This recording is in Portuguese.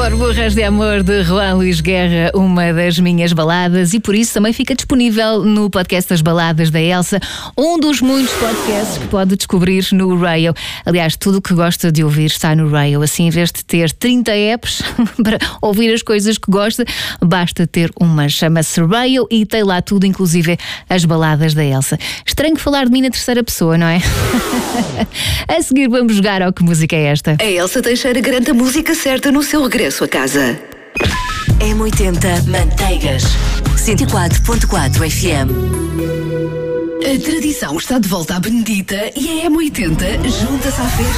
Burbujas de Amor de Juan Luís Guerra, uma das minhas baladas, e por isso também fica disponível no podcast das baladas da Elsa, um dos muitos podcasts que pode descobrir no Rail. Aliás, tudo o que gosta de ouvir está no Rail. Assim, em vez de ter 30 apps para ouvir as coisas que gosta, basta ter uma. Chama-se Rail e tem lá tudo, inclusive as baladas da Elsa. Estranho falar de mim na terceira pessoa, não é? A seguir vamos jogar ao Que Música é Esta? A Elsa Teixeira garante a música certa no seu regresso a casa. M80 Manteigas 104.4 FM. A tradição está de volta à Benedita e a M80 junta-se à festa.